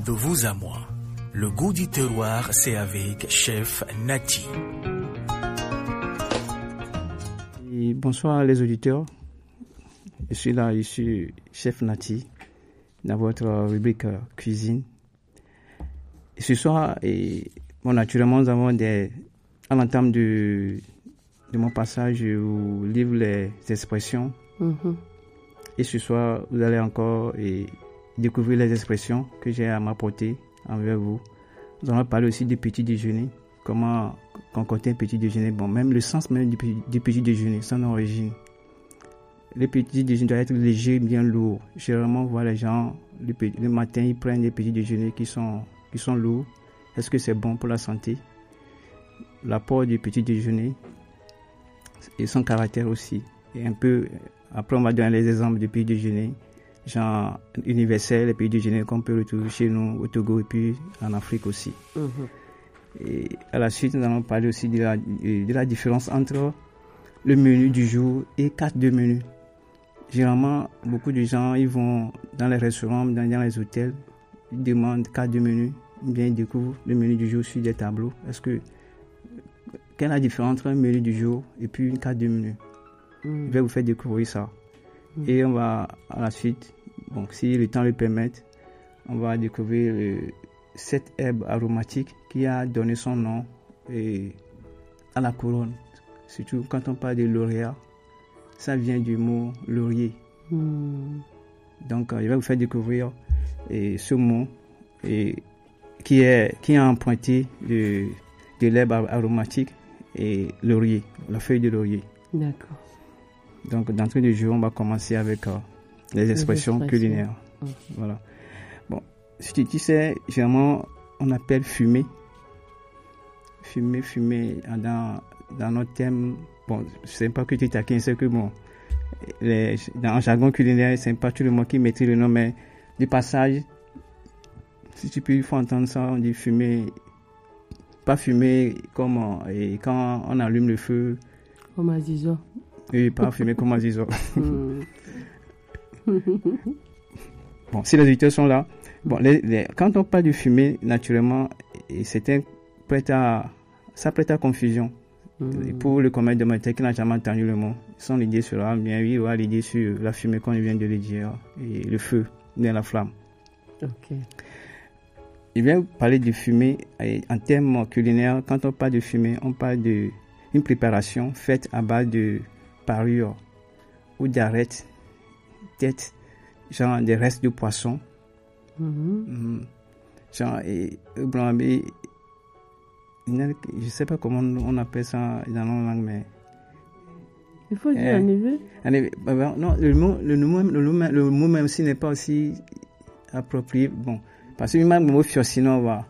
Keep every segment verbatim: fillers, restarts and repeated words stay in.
De vous à moi, le goût du terroir, c'est avec Chef Nati. Et bonsoir les auditeurs. Je suis là, je suis Chef Nati, dans votre rubrique euh, cuisine. Et ce soir, et, bon, naturellement, nous avons des... À l'entame de, de mon passage, je vous livre les expressions. Mm-hmm. Et ce soir, vous allez encore et, découvrir les expressions que j'ai à m'apporter envers vous. Nous allons parler aussi du petit déjeuner. Comment concocter un petit déjeuner. Bon, même le sens même du, du petit déjeuner, son origine. Le petit déjeuner doit être léger, bien lourd. Généralement, on voit les gens, le, le matin, ils prennent des petits déjeuners qui sont, qui sont lourds. Est-ce que c'est bon pour la santé? L'apport du petit déjeuner et son caractère aussi. Et un peu, après, on va donner les exemples du petit déjeuner, genre universel, les petits déjeuners qu'on peut retrouver chez nous au Togo et puis en Afrique aussi. Mm-hmm. Et à la suite, nous allons parler aussi de la, de la différence entre le menu du jour et carte de menu. Généralement, beaucoup de gens, ils vont dans les restaurants, dans, dans les hôtels, ils demandent carte de menu, bien ils découvrent le menu du jour sur des tableaux. Est-ce que, quelle est la différence entre un menu du jour et puis une carte de menu? Mm. Je vais vous faire découvrir ça. Mm. Et on va, à la suite, bon, si le temps le permet, on va découvrir euh, cette herbe aromatique qui a donné son nom et, à la couronne. Surtout quand on parle de lauréat, ça vient du mot laurier. Mm. Donc, euh, je vais vous faire découvrir et, ce mot et, qui est qui a emprunté de, de l'herbe aromatique et laurier, la feuille de laurier. D'accord. Donc, d'entrée de jeu, on va commencer avec euh, les, les expressions, expressions culinaires. Mm. Voilà. Bon, si tu, tu sais, généralement, on appelle fumer. Fumer, fumer, dans, dans notre thème. Bon, c'est pas que tu taquines, c'est que bon, les, dans le jargon culinaire, c'est pas tout le monde qui maîtrise le nom, mais du passage, si tu peux, il faut entendre ça, on dit fumer, pas fumer comme et quand on allume le feu. Comme à Zizo. Oui, pas fumer comme à Zizo. Bon, si les auditeurs sont là, bon, les, les, quand on parle de fumer, naturellement, c'est prêt à, ça prête à confusion. Mm. Pour le commun de mortels qui n'a jamais entendu le mot, son idée sera bien oui, ou l'idée sur la fumée qu'on vient de le dire et le feu, bien la flamme. Ok. Je viens parler de fumée en termes culinaires. Quand on parle de fumée, on parle d'une préparation faite à base de parures ou d'arêtes, têtes, genre des restes de poisson. Mm-hmm. Mm. Genre, et, blanc, et, je ne sais pas comment on appelle ça dans nos langues, mais... Il faut dire un niveau. Non, le mot, le, mot, le, mot, le mot même si n'est pas aussi approprié. Bon, parce que même le mot fiocino, va.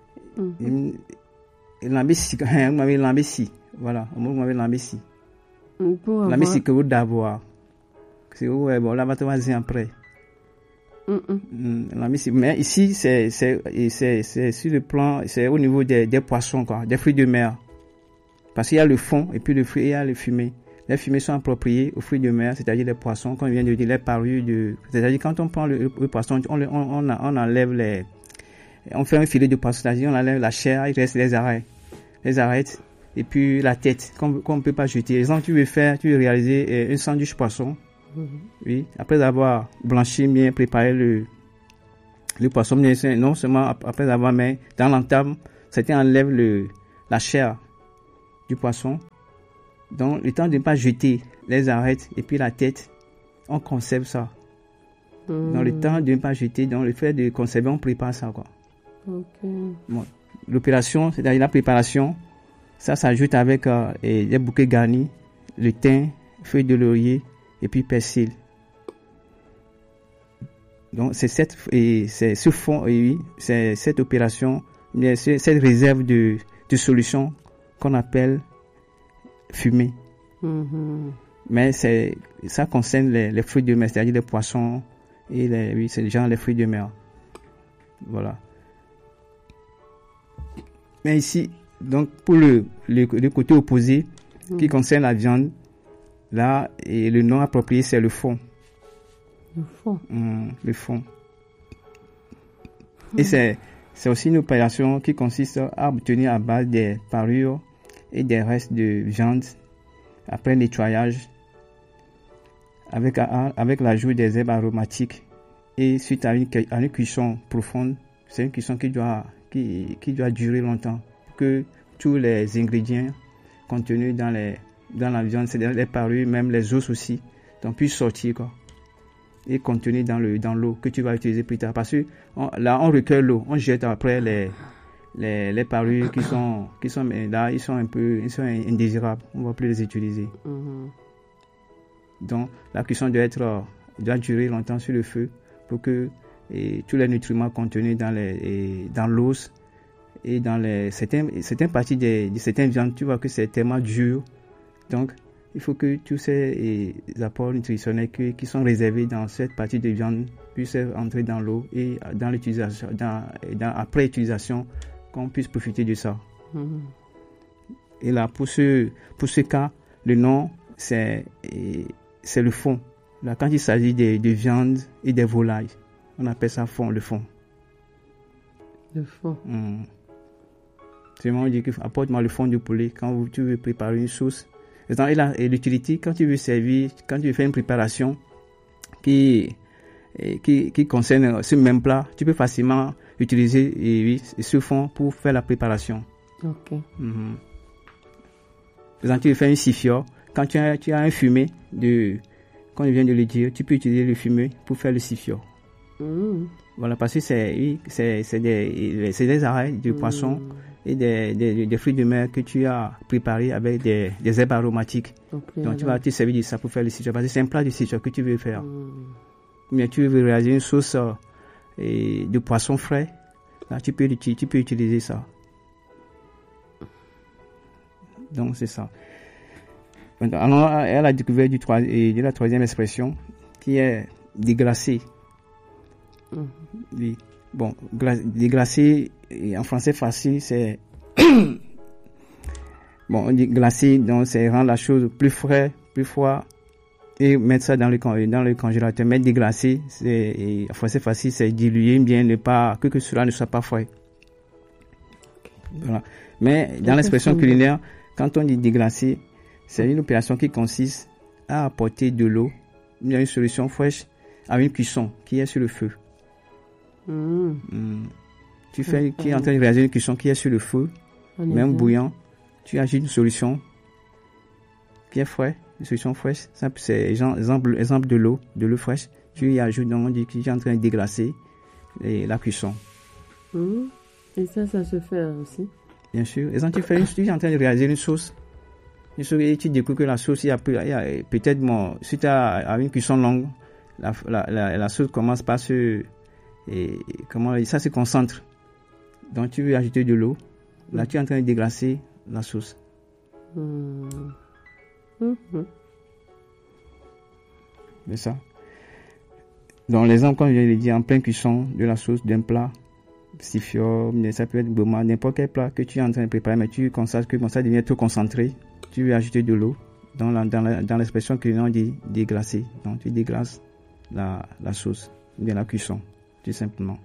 L'ambécie, vous m'avez l'ambécie. Voilà, vous m'avez l'ambécie. L'ambécie que vous d'abord. C'est où, bon, là, va te voir après. Mm-mm. Mais ici, c'est, c'est, c'est, c'est sur le plan, c'est au niveau des, des poissons, quoi, des fruits de mer. Parce qu'il y a le fond et puis le fruit, il y a le fumé. Les fumées sont appropriées aux fruits de mer, c'est-à-dire les poissons, comme on vient de dire, les parures de, c'est-à-dire quand on prend le, le, le poisson, on, on, on, on enlève les, on fait un filet de poisson, c'est-à-dire on enlève la chair, il reste les arêtes, les arêtes, et puis la tête, qu'on, qu'on ne peut pas jeter. Exemple, tu veux faire, tu veux réaliser un sandwich poisson. Mm-hmm. Oui, après avoir blanchi, bien préparé le, le poisson, bien, non seulement après avoir mis dans l'entame, c'était enlève le, la chair du poisson. Donc, le temps de ne pas jeter les arêtes et puis la tête, on conserve ça. Mm. Dans le temps de ne pas jeter, donc le fait de conserver, on prépare ça, quoi. Okay. Bon, l'opération, c'est-à-dire la préparation, ça s'ajoute avec euh, et des bouquets garnis, le thym, feuilles de laurier, et puis persil. Donc c'est cette et c'est ce fond et oui, c'est cette opération, c'est cette réserve de, de solution qu'on appelle fumée. Mm-hmm. Mais c'est ça concerne les, les fruits de mer, c'est-à-dire les poissons et les oui, c'est genre les fruits de mer. Voilà. Mais ici, donc pour le le, le côté opposé mm. qui concerne la viande, là, et le nom approprié, c'est le fond. Le fond. Mmh, le fond. Et c'est, c'est aussi une opération qui consiste à obtenir à base des parures et des restes de viande après nettoyage avec, avec l'ajout des herbes aromatiques et suite à une, à une cuisson profonde. C'est une cuisson qui doit, qui, qui doit durer longtemps pour que tous les ingrédients contenus dans, les, dans la viande, c'est-à-dire les parures, même les os aussi, donc puissent sortir quoi, et contenus dans, le, dans l'eau que tu vas utiliser plus tard. Parce que on, là, on recueille l'eau, on jette après les, les, les parures qui sont, qui sont là, ils sont un peu ils sont indésirables, on ne va plus les utiliser. Mm-hmm. Donc la cuisson doit, être, doit durer longtemps sur le feu pour que et, tous les nutriments contenus dans, les, et, dans l'os et dans les, certaines, certaines parties de, de certaines viandes, tu vois que c'est tellement dur. Donc, il faut que tous ces et, apports nutritionnels qui, qui sont réservés dans cette partie de viande puissent entrer dans l'eau et dans l'utilisation, dans, dans, après utilisation, qu'on puisse profiter de ça. Mm-hmm. Et là, pour ce, pour ce cas, le nom, c'est, et, c'est le fond. Là, quand il s'agit de, de viande et des volailles, on appelle ça fond, le fond. Le fond. Mm. C'est moi, on dit apporte-moi le fond du poulet quand vous, tu veux préparer une sauce. Et, dans, et, la, et l'utilité, quand tu veux servir, quand tu veux faire une préparation qui, et, qui, qui concerne ce même plat, tu peux facilement utiliser et, et ce fond pour faire la préparation. Ok. Mm-hmm. Par exemple, tu veux faire une sifior, quand tu as, tu as un fumet, de, comme je viens de le dire, tu peux utiliser le fumet pour faire le sifior. Mm. Voilà, parce que c'est, c'est, c'est, des, c'est des arrêts de mm. poisson et des, des, des fruits de mer que tu as préparés avec des, des herbes aromatiques. Okay, donc, alors. Tu vas te servir de ça pour faire le sifior. Parce que c'est un plat de sifior que tu veux faire. Mm. Mais tu veux réaliser une sauce euh, et de poisson frais. Là, tu peux, tu, tu peux utiliser ça. Donc, c'est ça. Alors, elle a découvert du trois, de la troisième expression qui est déglacer. Mmh. Oui. Bon, gla- déglacer en français facile, c'est bon, on dit glacer, donc c'est rendre la chose plus frais, plus froid et mettre ça dans le dans le congélateur. Mettre déglacer, c'est en français facile, c'est diluer bien, ne pas que que cela ne soit pas frais. Voilà. Mais dans l'expression culinaire, quand on dit déglacer, c'est une opération qui consiste à apporter de l'eau, une solution fraîche à une cuisson qui est sur le feu. Mmh. Mmh. Tu fais, qui est en train de réaliser une cuisson qui est sur le feu, même bien. Bouillant, tu ajoutes une solution qui est fraîche, une solution fraîche, c'est exemple, exemple de l'eau, de l'eau fraîche, tu y ajoutes, donc on dit que tu es en train de déglacer et la cuisson. Mmh. Et ça, ça se fait aussi. Bien sûr. Et quand tu fais une, tu es en train de réaliser une sauce, une sauce et tu découvres que la sauce, il y a, il y a peut-être, bon, si tu as une cuisson longue, la, la, la, la sauce commence par se et comment ça se concentre. Donc tu veux ajouter de l'eau. Là mmh. tu es en train de déglacer la sauce. Mmh. Mmh. C'est ça. Donc l'exemple, comme je l'ai dit, en pleine cuisson de la sauce d'un plat, sifior, mais ça peut être boma, n'importe quel plat que tu es en train de préparer, mais tu constates que bon, ça devient trop concentré. Tu veux ajouter de l'eau. Dans, la, dans, la, dans l'expression que l'on dit déglacer. Donc tu déglaces la, la sauce, bien la cuisson. Tout simplement.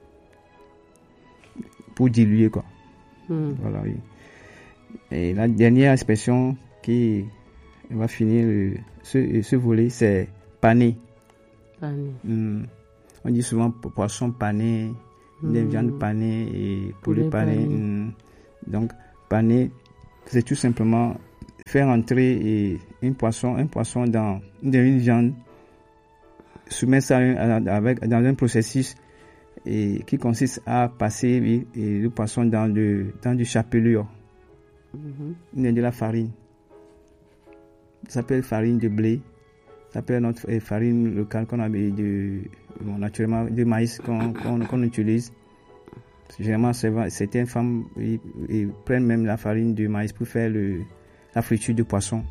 Pour diluer, quoi. Mm. Voilà, oui. Et la dernière expression qui va finir le, ce, ce volet, c'est paner. Paner. Mm. On dit souvent poisson pané, mm. des viandes panées et poulet pané. Mm. Donc, paner, c'est tout simplement faire entrer et, un poisson, un poisson dans, dans une viande, soumettre ça avec, dans un processus et, qui consiste à passer et, le poisson dans, le, dans du chapelure, mm-hmm. de la farine. Ça peut être farine de blé, ça peut être notre farine locale qu'on a de, bon, naturellement de maïs qu'on, qu'on, qu'on utilise. Généralement, certaines femmes ils, ils prennent même la farine de maïs pour faire le, la friture de poisson.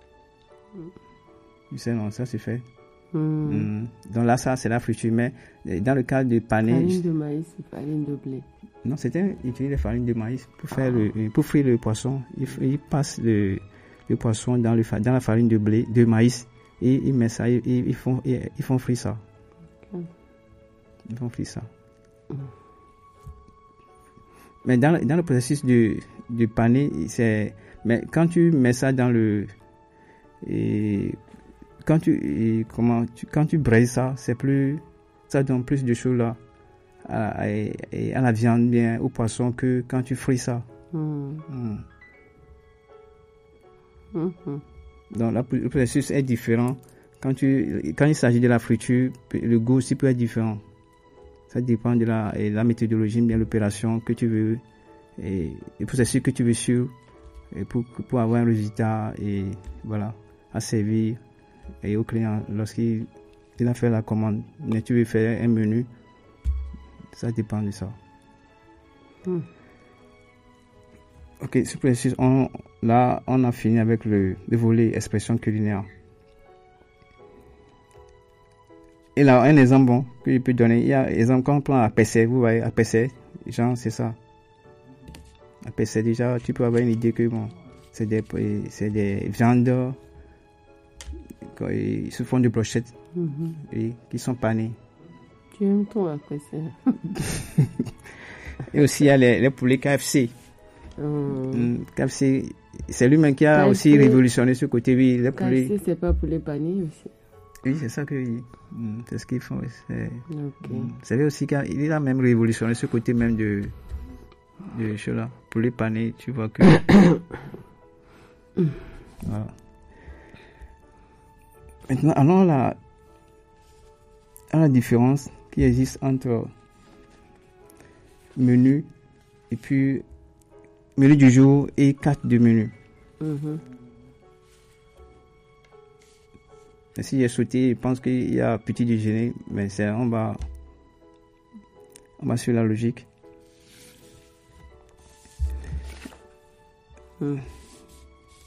Tu sais, non, ça c'est fait. Mm. Mm. Donc là, ça, c'est la friture. Mais dans le cas de pané. Farine de maïs et farine de blé. Non, c'était utiliser la farine de maïs pour, faire ah. le, pour frire le poisson. Ils il passent le, le poisson dans, le, dans la farine de blé, de maïs, et ils mettent ça, ils, ils, font, ils, ils font frire ça. Okay. Ils font frire ça. Mm. Mais dans, dans le processus de, de paner, c'est, mais quand tu mets ça dans le, et quand tu, et comment, tu, quand tu braises ça, c'est plus, ça donne plus de choses là, à, à, à la viande bien, au poisson que quand tu frites ça. Mm. Mm. Mhm. Donc là, le processus est différent. Quand, tu, quand il s'agit de la friture, le goût aussi peut être différent. Ça dépend de la, et la méthodologie, bien l'opération que tu veux, et le processus que tu veux suivre, et pour, pour avoir un résultat, et voilà, à servir et au client lorsqu'il il a fait la commande. Mais tu veux faire un menu, ça dépend de ça. Mm. Ok, ce processus, on, là, on a fini avec le, le volet expression culinaire. Et là, un exemple bon que je peux donner, il y a un exemple quand on prend à P C, vous voyez, à P C, genre, c'est ça. À P C, déjà, tu peux avoir une idée que bon, c'est des, c'est des viandes qui se font de brochettes Mhm. et qui sont panées. Tu aimes ton après ça? Et aussi, il y a les, les poulets K F C. Mm. Mm, K F C, c'est lui-même qui a K F C, aussi révolutionné ce côté, oui, les K poulets. F C, c'est pas pour les panés aussi. Oui, c'est ça que mm, c'est ce qu'ils font. C'est, Ok. mm, c'est vrai aussi qu'il a même révolutionné ce côté même de, de choses là. Pour les panés, tu vois que. Voilà. Maintenant, allons à la, à la différence qui existe entre menu et puis menu du jour et carte de menu. Mhm. Si j'ai sauté, je pense qu'il y a petit déjeuner, mais c'est, on va, on va sur la logique. Mm.